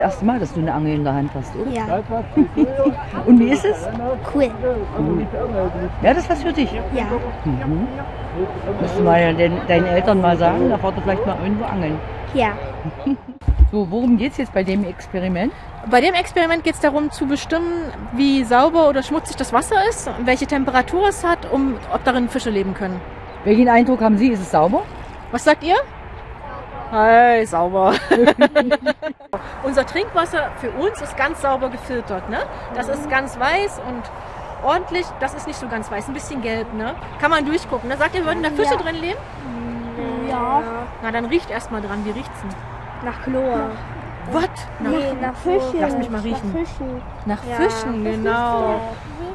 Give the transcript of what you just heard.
Erste Mal, dass du eine Angel in der Hand hast, oder? Ja, Und wie ist es? cool. Ja, das ist was für dich. Ja, Musst du mal deinen Eltern mal sagen, da fahrt ihr vielleicht mal irgendwo angeln. ja. So, worum geht es jetzt bei dem Experiment? Bei dem Experiment geht es darum zu bestimmen, wie sauber oder schmutzig das Wasser ist, welche Temperatur es hat, ob darin Fische leben können. Welchen Eindruck haben Sie? Ist es sauber? Was sagt ihr? Hey, sauber. Unser Trinkwasser für uns ist ganz sauber gefiltert. Ne? Das ist ganz weiß und ordentlich. Das ist nicht so ganz weiß, ein bisschen gelb. Ne? Kann man durchgucken. Ne? Sagt ihr, würden da Fische drin leben? Ja. Na, dann riecht erst mal dran. Wie riecht's denn? Nach Chlor. Was? Nee, nach Fischen. Lass mich mal riechen. Nach Fischen. Nach Ja, Fischen, genau.